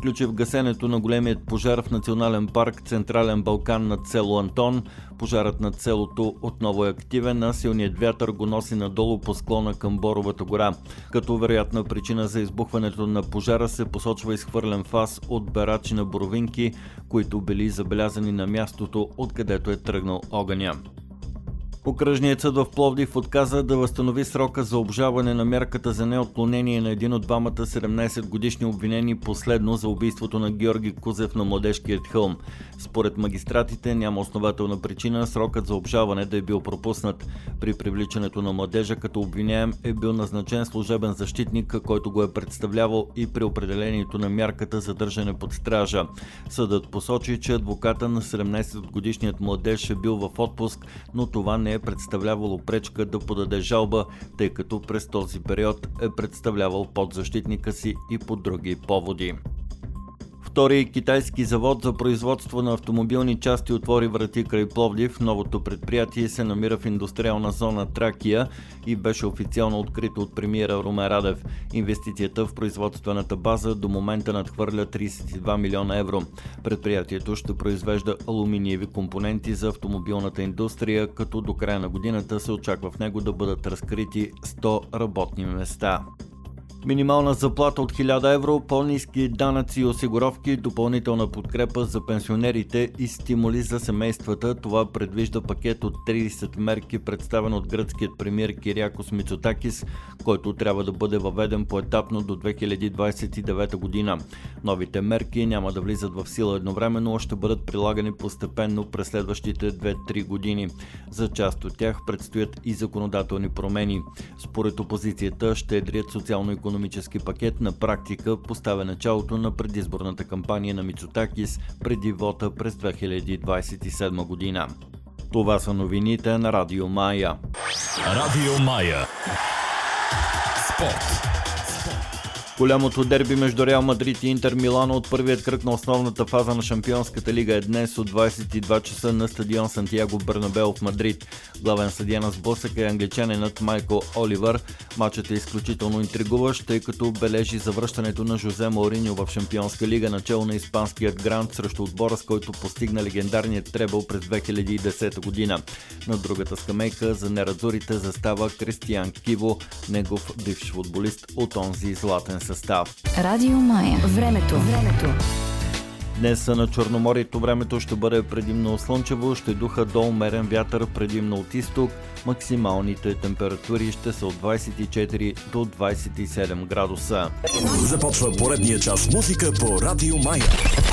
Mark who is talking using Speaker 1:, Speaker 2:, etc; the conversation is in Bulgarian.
Speaker 1: приключи в гасенето на големият пожар в Национален парк Централен Балкан над село Антон. Пожарът над селото отново е активен, а силният вятър го носи надолу по склона към Боровата гора. Като вероятна причина за избухването на пожара се посочва изхвърлен фас от берачи на боровинки, които били забелязани на мястото, откъдето е тръгнал огъня. Окръжният съд в Пловдив отказа да възстанови срока за обжалване на мярката за неотклонение на един от двамата 17-годишни обвинени последно за убийството на Георги Кузев на Младежкият хълм. Според магистратите няма основателна причина срокът за обжалване да е бил пропуснат. При привличането на младежа като обвиняем е бил назначен служебен защитник, който го е представлявал и при определението на мярката за държане под стража. Съдът посочи, че адвоката на 17-годишният младеж е бил в отпуск, но това не е представлявало пречка да подаде жалба, тъй като през този период е представлявал подзащитника си и по други поводи. Втори китайски завод за производство на автомобилни части отвори врати край Пловдив. Новото предприятие се намира в индустриална зона Тракия и беше официално открито от премиера Румен Радев. Инвестицията в производствената база до момента надхвърля 32 милиона евро. Предприятието ще произвежда алуминиеви компоненти за автомобилната индустрия, като до края на годината се очаква в него да бъдат разкрити 100 работни места. Минимална заплата от 1000 евро, по-ниски данъци и осигуровки, допълнителна подкрепа за пенсионерите и стимули за семействата. Това предвижда пакет от 30 мерки, представен от гръцкият премиер Кириакос Мицотакис, който трябва да бъде въведен поетапно до 2029 година. Новите мерки няма да влизат в сила едновременно, а ще бъдат прилагани постепенно през следващите 2-3 години. За част от тях предстоят и законодателни промени. Според опозицията, щедрият социално-икономически пакет на практика поставя началото на предизборната кампания на Мицотакис преди вота през 2027 година. Това са новините на Радио Мая.
Speaker 2: Радио Мая. Спорт.
Speaker 1: Голямото дерби между Реал Мадрид и Интер Милано от първият кръг на основната фаза на Шампионската лига е днес от 22 часа на стадион Сантьяго Бернабеу в Мадрид. Главен съдия на сблъсъка е англичанинът Майкъл Оливър. Матчът е изключително интригуващ, тъй като бележи завръщането на Жозе Мауриньо в Шампионска лига начало на испанският грант срещу отбора, с който постигна легендарният требъл през 2010 година. На другата скамейка за неразорите застава Кристиан Кибо, негов бивш футболист от онзи златен състав.
Speaker 3: Радио Мая. Времето.
Speaker 1: Днес на Черноморието времето ще бъде предимно слънчево, ще духа до умерен вятър предимно от изток. Максималните температури ще са от 24 до 27 градуса.
Speaker 2: Започва поредния час музика по Радио Мая.